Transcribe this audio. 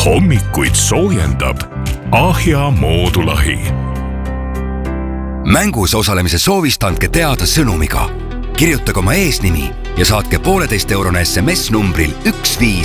Hommikuid soojendab Ahja moodulahi. Mängus osalemise soovist andke teada sõnumiga. Kirjutage oma eesnimi ja saatke 1,5-eurone SMS numbril 15